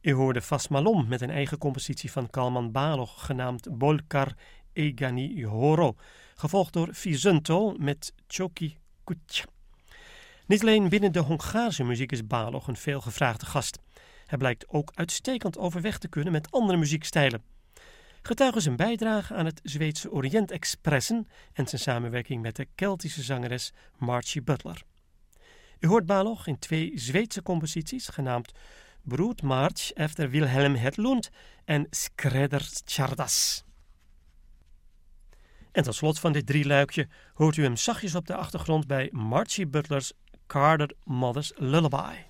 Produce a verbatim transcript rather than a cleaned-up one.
U hoorde Fasmalom met een eigen compositie van Kalman Balogh genaamd Bolkar Egani Horo, gevolgd door Visunto met Choki Kutja. Niet alleen binnen de Hongaarse muziek is Balogh een veelgevraagde gast. Hij blijkt ook uitstekend overweg te kunnen met andere muziekstijlen. Getuige zijn bijdrage aan het Zweedse Orient Expressen en zijn samenwerking met de Keltische zangeres Margie Butler. U hoort Balogh in twee Zweedse composities genaamd Broodmarch efter Wilhelm Hedlund en Skrädders Tjardas. En tot slot van dit drieluikje hoort u hem zachtjes op de achtergrond bij Margie Butler's Carter Mother's Lullaby.